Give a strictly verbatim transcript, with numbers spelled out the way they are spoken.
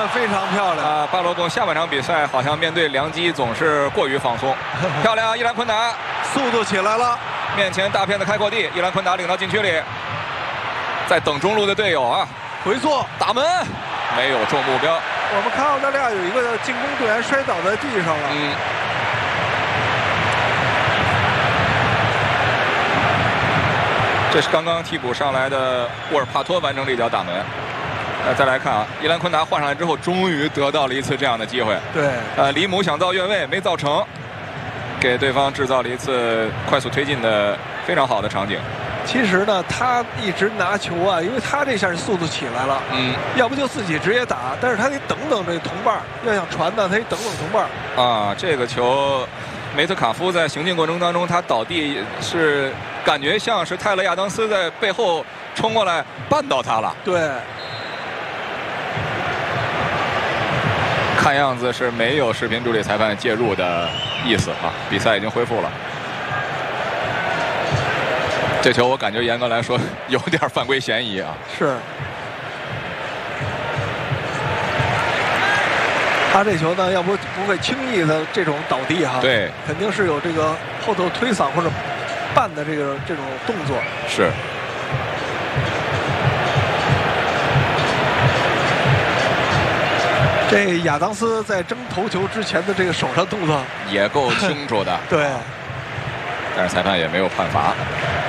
得非常漂亮啊！巴罗贡下半场比赛好像面对良机总是过于放松，漂亮！伊兰昆达速度起来了， 面前大片的开阔地，伊兰昆达领到禁区里，在等中路的队友啊， 回溯打门没有中目标。 我们看澳大利亚有一个进攻队员摔倒在地上了。 嗯。这是刚刚替补上来的沃尔帕托完成了一脚打门。呃，再来看啊，伊兰昆达换上来之后，终于得到了一次这样的机会。 对。 呃，里姆想造越位没造成，给对方制造了一次快速推进的非常好的场景。 其实呢，他一直拿球啊，因为他这下速度起来了， 嗯， 要不就自己直接打，但是他得等等这个同伴，要想传呢，他得等等同伴。 啊，这个球，梅特卡夫在行进过程当中，他倒地是感觉像是泰勒亚当斯在背后冲过来绊到他了。 对， 看样子是没有视频助理裁判介入的意思啊，比赛已经恢复了。这球我感觉严格来说有点犯规嫌疑啊。 是。他这球呢，要不不会轻易的这种倒地哈。 对， 肯定是有这个后头推搡或者绊的这个这种动作。 是。 这亚当斯在争头球之前的这个手上动作也够清楚的。 对。 但是裁判也没有判罚。